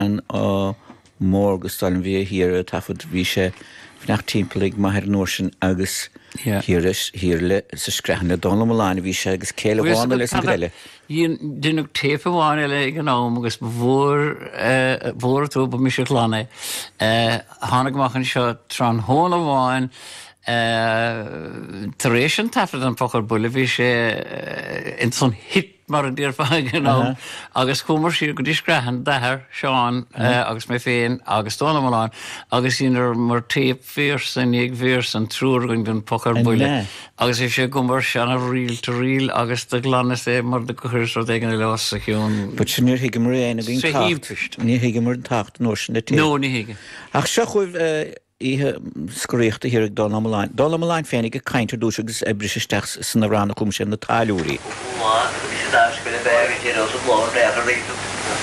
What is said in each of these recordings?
an mórgus stalin bhí hir tafod bhí sé nach timpplaigh maithir nósin agus hir le sa screhanna Donal Mullane bhí sé agus céile bhána leis an gréile. Dúnach taobh bhána le gnám agus bhór tú ba mis lána. Tháinig machchan seo trán hóna bháin taréis an tafod an fochar bula bhí sé in son hit mar an dír fáin gnám agus chumar siú go dtí screhan dethir seán agus mé féin agus Donal Mullane agus íonar mar taobh fíors an ag fíors an trúr gon gon fochar bula agus é sé gomar seanna riil to riil agus de glannas é mar de chuirs ó ag an leás a chiún. But sin níor hiige mar réana a bhín tacht. Ní hiige mar tacht nósin na tí. No, ní hiige. Ach seo chuibh ihe scoríochta hir ag Donal Mullane. Donal Mullane féinnig a caiintear dús agus ebristeach san ránna chum sin na táiliúí. That's going to be everything else of law and everything.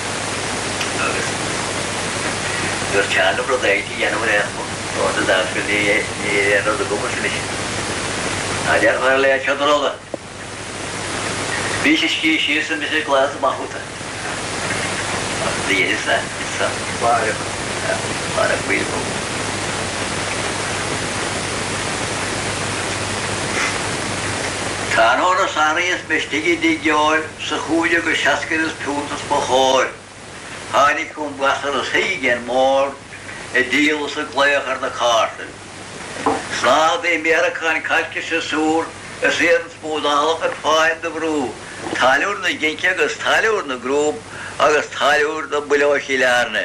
Your channel for the 80 January, or the dance for the end of the government. I don't know let you know. This is she is in the glass of Mahuta. The is that it's a lot of people. Tá hóra sáraíos mistigi dígeáil sa chúide go seacaras púntas ba háir. Tháinig chun blasar as hígin mór díal sa gléach ar na carta. Slád é Americán calci sa súr is éan spúdálach ar fáin de brú. Talúr na gince agus talúr na grúb agus talúr na buleoch I learne.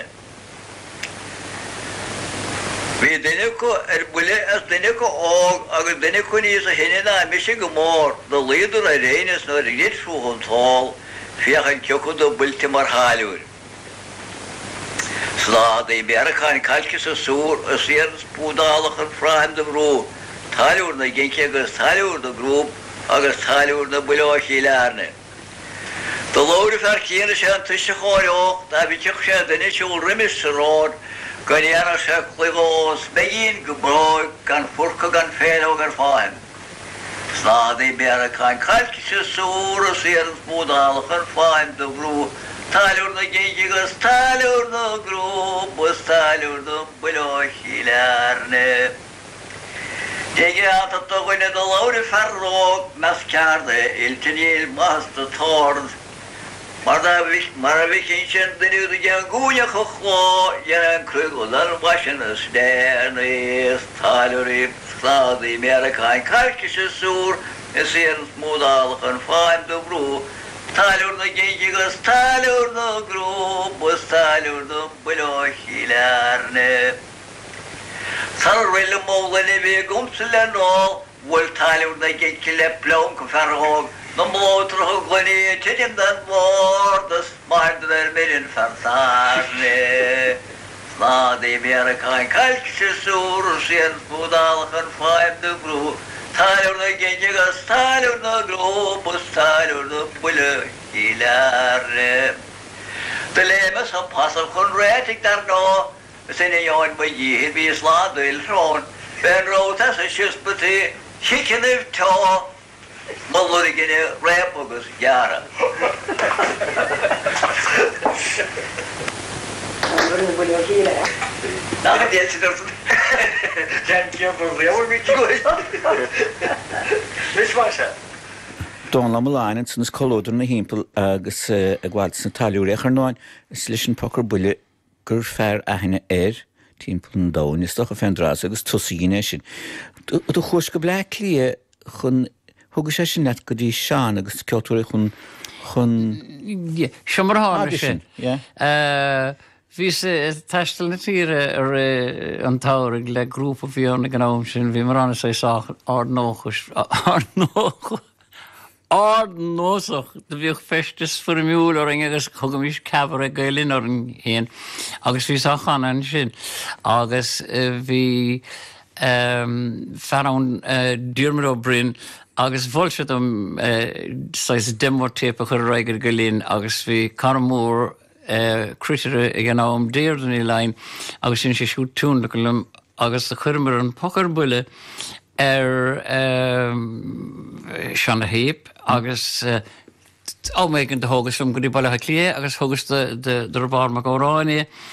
Vi deneko bule as deneko agus deneko ní sa hinna mission go mór the leader I reines no rit fu hon tall fiachan kyoku do Baltimore halur. Slá de American calci sa súr a sér spúdálach an fraim de brú. Talúr na gince agus talúr na grúp agus talúr na buleoch I learne. The lóri fer cína sé an tuise cháireach da bhí teach sé denne siúl rimis sa rád gan éana sé chuigós begin go bráid gan furca gan féile gan fáin. Slád é Americán calci sa súr a sér an spúdálach an fáin de brú. Talúr na gince agus talúr na grúp agus talúr na buleoch I learne. Dege ata togoine de lóri fer róg mes cearda iltinil mas de tórn. Mar a bhí sin duine de an gúne go chlá an cruúil an wasin a snéir is talúí sládaí Americán calci sa súr is sé an smúdálach an fáim do brú. Talúr na gince agus talúr na grúp agus talúr na buleoch I learne. Tar réile mólainna bhí gomsa le nó bhfuil talúr na gince le plán go ferthóg. Na mótar ho gluine tiidim den mór das máidir million fertárne. Slád é Americán calci sa súr sé an spúdálach an fáim de brú. Talúr na gince agus talúr na grúp agus talúr na buleoch I learne. De lémas an pasal chun réitigh dar nó sin éáin ba dhíhid bhí slád il rón. Ben rótas a siúspatí chicinibh tá Mallory gine rap agus Yara. Now the answer doesn't. Thank you for Donal Mullane san colóidir na hímpel agus a gháil san talúréach ar náin is leis an pocar bule gur fearr aithne timppel an dáin is doch a fendrás agus tosíine sin. Du chuis go blé clia chun thugus sé sin net go dtí seán agus ceúir chun Siomar hána sin. Bhí sé teistal na tíre ar an táirigh le grúpa bhíonna gnám sin bhí mar anna sé nósach de bhíoh festas fu miúil ar agus chugamís cebar a gailín ar an héan agus bhí sachan sin agus bhí ferrán dúrmar ó brin agus bhilse am dimor tépa chu reigeir golín agus bhí carmór critere ag an ám déirdan í lein agus sin sé siú túnla golum agus a churmar an pocar bule seanna héip agus á méid an de thugus sem go dtí bailthe clé agus thugus de bar me go ráine